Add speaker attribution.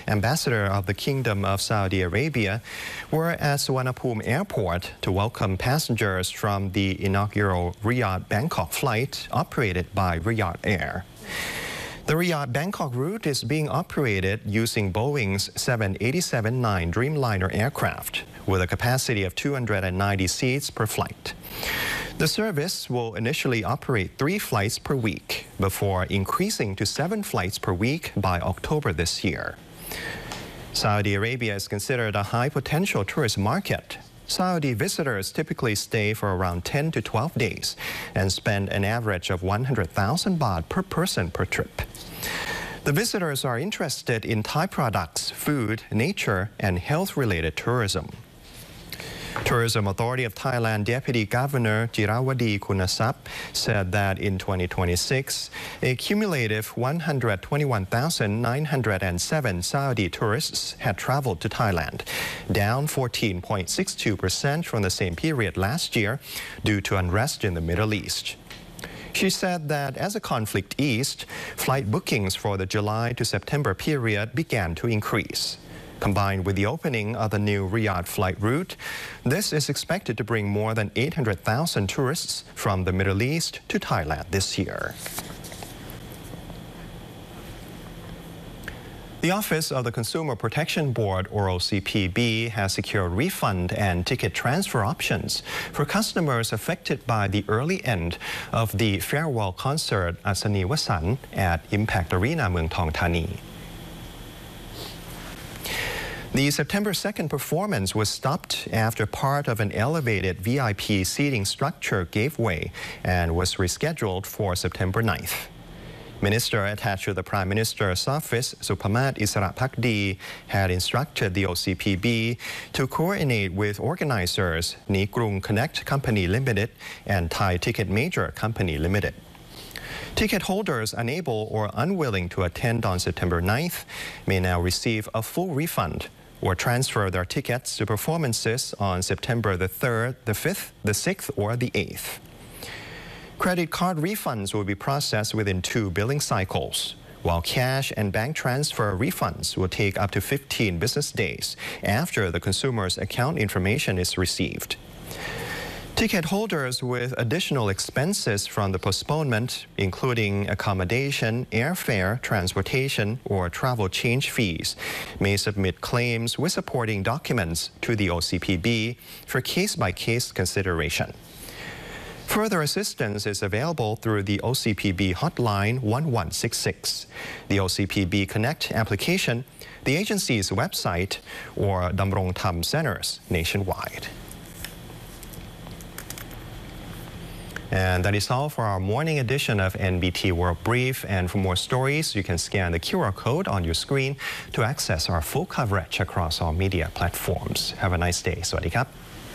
Speaker 1: ambassador of the Kingdom of Saudi Arabia, were at Suvarnabhumi Airport to welcome passengers from the inaugural Riyadh-Bangkok flight operated by Riyadh Air. The Riyadh-Bangkok route is being operated using Boeing's 787-9 Dreamliner aircraft with a capacity of 290 seats per flight. The service will initially operate 3 flights per week before increasing to 7 flights per week by October this year. Saudi Arabia is considered a high-potential tourist market. Saudi visitors typically stay for around 10 to 12 days and spend an average of 100,000 baht per person per trip. The visitors are interested in Thai products, food, nature, and health-related tourism. Tourism Authority of Thailand Deputy Governor Jirawadi Kunasap said that in 2026, a cumulative 121,907 Saudi tourists had traveled to Thailand, down 14.62% from the same period last year due to unrest in the Middle East. She said that as the conflict eased, flight bookings for the July to September period began to increase. Combined with the opening of the new Riyadh flight route, this is expected to bring more than 800,000 tourists from the Middle East to Thailand this year. The Office of the Consumer Protection Board, or OCPB, has secured refund and ticket transfer options for customers affected by the early end of the farewell concert Asani Wasan at Impact Arena, Muang Thong Thani. The September 2nd performance was stopped after part of an elevated VIP seating structure gave way and was rescheduled for September 9th. Minister attached to the Prime Minister's office, Supamat Isarapakdi, had instructed the OCPB to coordinate with organizers Nikrung Connect Company Limited and Thai Ticket Major Company Limited. Ticket holders unable or unwilling to attend on September 9th may now receive a full refund or transfer their tickets to performances on September the 3rd, the 5th, the 6th, or the 8th. Credit card refunds will be processed within 2 billing cycles, while cash and bank transfer refunds will take up to 15 business days after the consumer's account information is received. Ticket holders with additional expenses from the postponement, including accommodation, airfare, transportation, or travel change fees, may submit claims with supporting documents to the OCPB for case-by-case consideration. Further assistance is available through the OCPB hotline 1166, the OCPB Connect application, the agency's website, or Damrong Tham centers nationwide. And that is all for our morning edition of NBT World Brief. And for more stories, you can scan the QR code on your screen to access our full coverage across all media platforms. Have a nice day. Sawasdee krap.